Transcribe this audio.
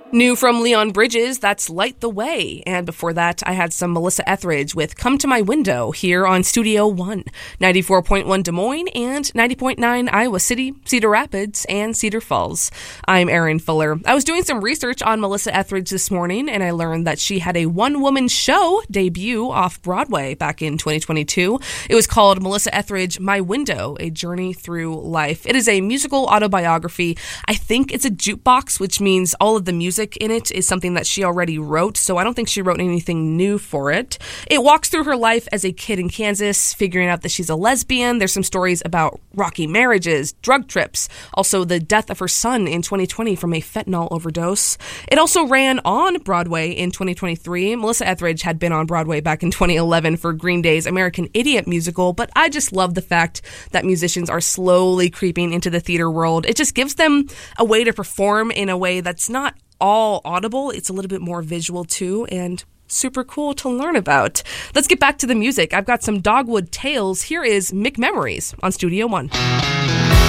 New from Leon Bridges, that's Light the Way. And before that, I had some Melissa Etheridge with Come to My Window here on Studio One, 94.1 Des Moines and 90.9 Iowa City, Cedar Rapids, and Cedar Falls. I'm Erin Fuller. I was doing some research on Melissa Etheridge this morning, and I learned that she had a one-woman show debut off Broadway back in 2022. It was called Melissa Etheridge, My Window, A Journey Through Life. It is a musical autobiography. I think it's a jukebox, which means all of the music in it is something that she already wrote, so I don't think she wrote anything new for it. It walks through her life as a kid in Kansas, figuring out that she's a lesbian. There's some stories about rocky marriages, drug trips, also the death of her son in 2020 from a fentanyl overdose. It also ran on Broadway in 2023. Melissa Etheridge had been on Broadway back in 2011 for Green Day's American Idiot musical, but I just love the fact that musicians are slowly creeping into the theater world. It just gives them a way to perform in a way that's not all audible. It's a little bit more visual too, and super cool to learn about. Let's get back to the music. I've got some Dogwood Tales. Here is McMemories on Studio One.